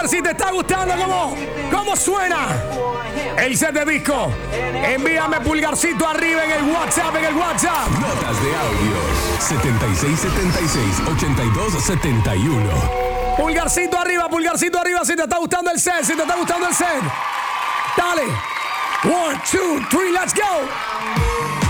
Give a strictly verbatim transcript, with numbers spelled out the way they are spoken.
ver si te está gustando cómo, cómo suena el set de disco. Envíame pulgarcito arriba en el WhatsApp, en el WhatsApp. Notas de audio setenta y seis setenta y seis ochenta y dos setenta y uno. Pulgarcito arriba, pulgarcito arriba si te está gustando el set, si te está gustando el set. Dale. One, two, three, let's go.